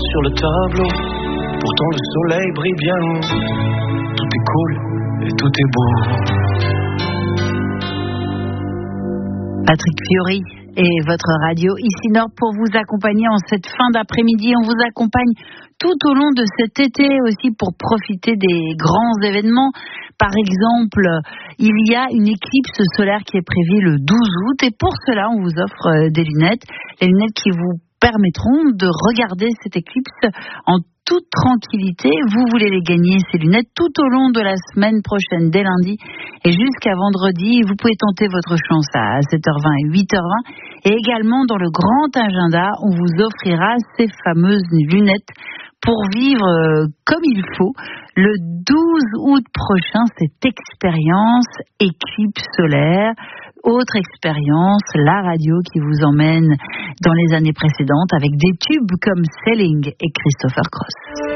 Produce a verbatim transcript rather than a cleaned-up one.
sur le tableau. Pourtant le soleil brille bien haut. Tout est cool et tout est beau. Patrick Fiori et votre radio ici Nord pour vous accompagner en cette fin d'après-midi. On vous accompagne tout au long de cet été aussi pour profiter des grands événements. Par exemple, il y a une éclipse solaire qui est prévue le douze août et pour cela, on vous offre des lunettes. Les lunettes qui vous permettront de regarder cette éclipse en toute tranquillité. Vous voulez les gagner, ces lunettes, tout au long de la semaine prochaine, dès lundi et jusqu'à vendredi. Vous pouvez tenter votre chance à sept heures vingt et huit heures vingt. Et également, dans le grand agenda, on vous offrira ces fameuses lunettes pour vivre euh, comme il faut. Le douze août prochain, cette expérience éclipse solaire. Autre expérience, la radio qui vous emmène dans les années précédentes avec des tubes comme Selling et Christopher Cross.